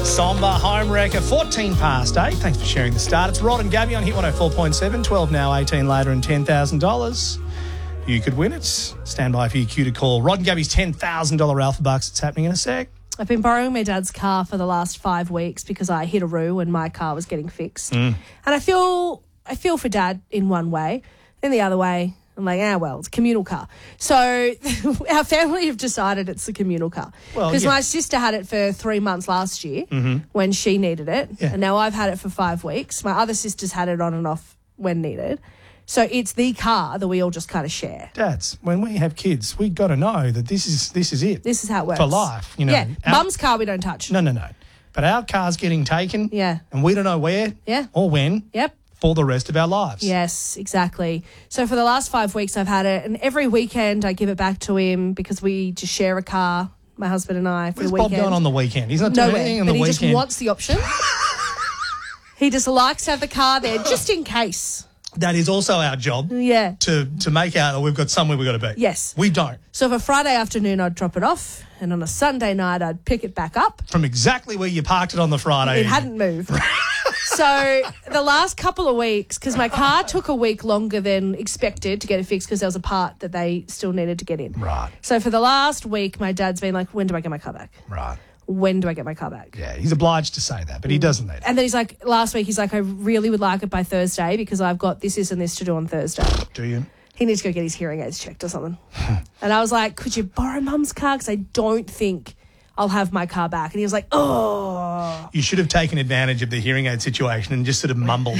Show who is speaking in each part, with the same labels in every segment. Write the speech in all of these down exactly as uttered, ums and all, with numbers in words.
Speaker 1: Somber home wrecker, fourteen past eight. Thanks for sharing the start. It's Rod and Gabby on Hit one oh four point seven, twelve now, eighteen later and ten thousand dollars. You could win it. Stand by for your cue to call. Rod and Gabby's ten thousand dollars Alpha Bucks. It's happening in a sec.
Speaker 2: I've been borrowing my dad's car for the last five weeks because I hit a roo and my car was getting fixed.
Speaker 1: Mm.
Speaker 2: And I feel I feel for Dad in one way. Then the other way, I'm like, ah, well, it's a communal car. So our family have decided it's a communal car.
Speaker 1: Well,
Speaker 2: Because
Speaker 1: yeah.
Speaker 2: my sister had it for three months last year
Speaker 1: Mm-hmm.
Speaker 2: when she needed it.
Speaker 1: Yeah.
Speaker 2: And now I've had it for five weeks. My other sister's had it on and off when needed. So it's the car that we all just kind of share.
Speaker 1: Dads, when we have kids, we got to know that this is this is it.
Speaker 2: This is how it works.
Speaker 1: For life, you know.
Speaker 2: Yeah,
Speaker 1: Our-
Speaker 2: Mum's car we don't touch.
Speaker 1: No, no, no. But our car's getting taken.
Speaker 2: Yeah.
Speaker 1: And we don't know where.
Speaker 2: Yeah.
Speaker 1: Or when.
Speaker 2: Yep.
Speaker 1: For the rest of our lives.
Speaker 2: Yes, exactly. So for the last five weeks I've had it, and every weekend I give it back to him because we just share a car, my husband and I, for
Speaker 1: Where's
Speaker 2: the
Speaker 1: Bob
Speaker 2: weekend.
Speaker 1: going on the weekend? He's not doing
Speaker 2: Nowhere,
Speaker 1: anything on
Speaker 2: but
Speaker 1: the
Speaker 2: he
Speaker 1: weekend.
Speaker 2: just wants the option. He just likes to have the car there just in case.
Speaker 1: That is also our job.
Speaker 2: Yeah.
Speaker 1: To to make out that we've got somewhere we've got to be.
Speaker 2: Yes.
Speaker 1: We don't.
Speaker 2: So for Friday afternoon I'd drop it off, and on a Sunday night I'd pick it back up.
Speaker 1: From exactly where you parked it on the Friday.
Speaker 2: It
Speaker 1: evening.
Speaker 2: hadn't moved. So the last couple of weeks, because my car took a week longer than expected to get it fixed because there was a part that they still needed to get in.
Speaker 1: Right.
Speaker 2: So for the last week, my dad's been like, when do I get my car back?
Speaker 1: Right.
Speaker 2: When do I get my car back?
Speaker 1: Yeah, he's obliged to say that, but he doesn't need it.
Speaker 2: And then he's like, last week, he's like, I really would like it by Thursday because I've got this, this and this to do on Thursday.
Speaker 1: Do you?
Speaker 2: He needs to go get his hearing aids checked or something. And I was like, could you borrow Mum's car? Because I don't think I'll have my car back. And he was like, oh.
Speaker 1: You should have taken advantage of the hearing aid situation and just sort of mumbled.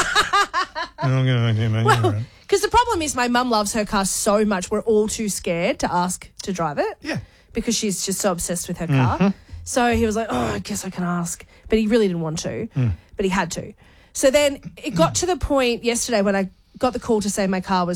Speaker 2: Well, because the problem is my mum loves her car so much, we're all too scared to ask to drive it.
Speaker 1: Yeah.
Speaker 2: Because she's just so obsessed with her car. Mm-hmm. So he was like, oh, I guess I can ask. But he really didn't want to, mm. but he had to. So then it got to the point yesterday when I got the call to say my car was